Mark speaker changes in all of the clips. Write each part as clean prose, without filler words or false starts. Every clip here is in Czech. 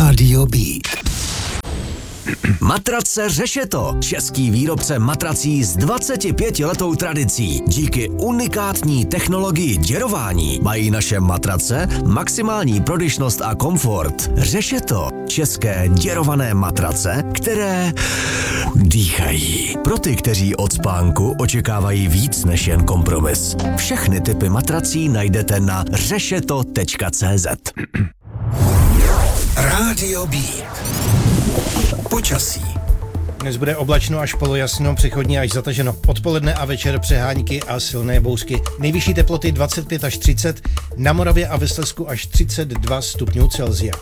Speaker 1: Rádio Beat.
Speaker 2: Matrace Řešeto, český výrobce matrací s 25letou tradicí. Díky unikátní technologii děrování mají naše matrace maximální prodyšnost a komfort. Řešeto, české děrované matrace, které dýchají. Pro ty, kteří od spánku očekávají víc než jen kompromis. Všechny typy matrací najdete na řešeto.cz.
Speaker 1: Rádio Beat. Počasí.
Speaker 3: Dnes bude oblačno až polojasno, přechodně až zataženo. Odpoledne a večer přehánky a silné bouřky. Nejvyšší teploty 25 až 30, na Moravě a ve Slezsku až 32 stupňů Celsia.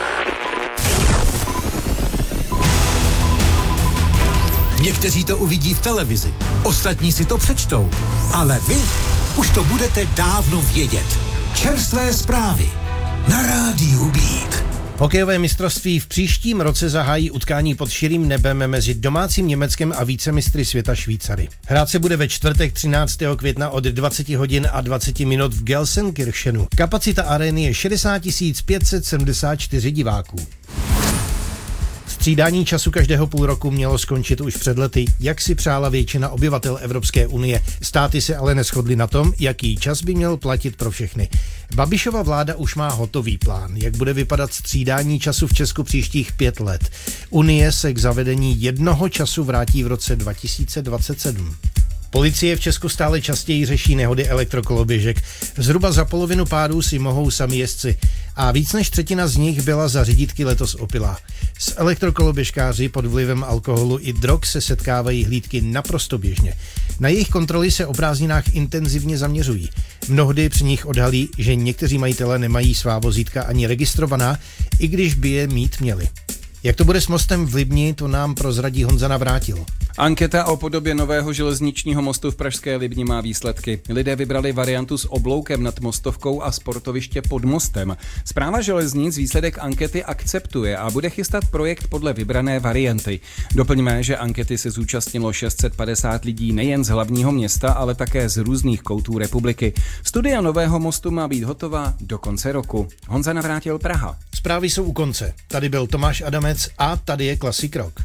Speaker 1: Někteří to uvidí v televizi, ostatní si to přečtou, ale vy už to budete dávno vědět. Čerstvé zprávy na Rádiu Beat.
Speaker 3: Hokejové mistrovství v příštím roce zahájí utkání pod širým nebem mezi domácím Německem a vícemistry světa Švýcary. Hrát se bude ve čtvrtek 13. května od 20 hodin a 20 minut v Gelsenkirchenu. Kapacita arény je 60 574 diváků. Střídání času každého půl roku mělo skončit už před lety, jak si přála většina obyvatel Evropské unie. Státy se ale neshodly na tom, jaký čas by měl platit pro všechny. Babišova vláda už má hotový plán, jak bude vypadat střídání času v Česku příštích 5 let. Unie se k zavedení jednoho času vrátí v roce 2027. Policie v Česku stále častěji řeší nehody elektrokoloběžek. Zhruba za polovinu pádů si mohou sami jezdci a víc než třetina z nich byla za řídítky letos opilá. S elektrokoloběžkáři pod vlivem alkoholu i drog se setkávají hlídky naprosto běžně. Na jejich kontroly se o prázdninách intenzivně zaměřují. Mnohdy při nich odhalí, že někteří majitelé nemají svá vozítka ani registrovaná, i když by je mít měli. Jak to bude s mostem v Libni, to nám prozradí Honza Navrátil.
Speaker 4: Anketa o podobě nového železničního mostu v pražské Libni má výsledky. Lidé vybrali variantu s obloukem nad mostovkou a sportoviště pod mostem. Správa železnic výsledek ankety akceptuje a bude chystat projekt podle vybrané varianty. Doplňme, že ankety se zúčastnilo 650 lidí nejen z hlavního města, ale také z různých koutů republiky. Studia nového mostu má být hotová do konce roku. Honza Navrátil, Praha.
Speaker 3: Zprávy jsou u konce. Tady byl Tomáš Adamec a tady je Classic Rock.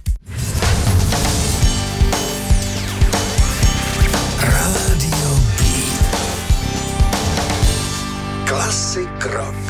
Speaker 1: Rádio Beat. Classic Rock.